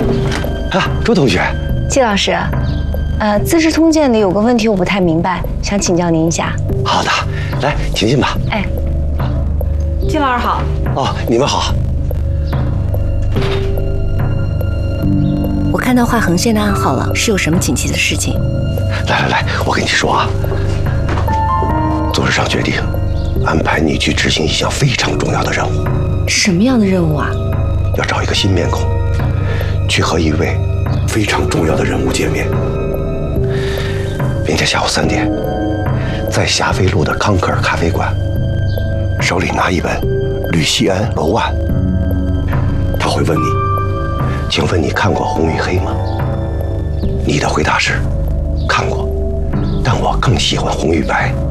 啊，周同学， 季老师，资治通鉴里有个问题我不太明白，想请教您一下。 好的，来，请进吧。 哎， 季老师好。 哦，你们好。 我看到画横线的暗号了，是有什么紧急的事情？ 来，我跟你说啊，组织上决定安排你去执行一项非常重要的任务。 什么样的任务啊？ 要找一个新面孔，去和一位非常重要的人物见面。明天下午3点，在霞飞路的康克尔咖啡馆，手里拿一本《吕西安楼案》。他会问你，请问你看过《红与黑》吗？你的回答是看过，但我更喜欢《红与白》。